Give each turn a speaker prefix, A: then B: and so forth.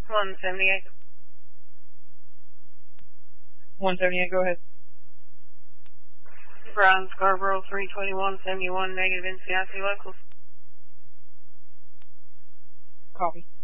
A: 178.
B: 178, go ahead.
A: Brown Scarborough 32171, negative NCIC locals.
B: Copy.